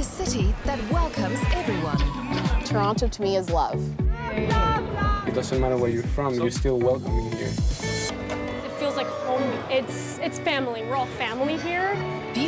city that welcomes everyone. Toronto to me is love. It doesn't matter where you're from, you're still welcoming here. It feels like home. It's family. We're all family here.